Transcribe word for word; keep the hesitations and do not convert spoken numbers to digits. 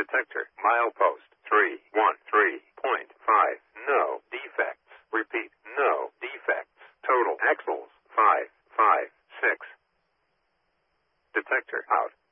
Detector, milepost, three one three point five. No defects. Repeat, no defects. Total axles, five five six. Detector out.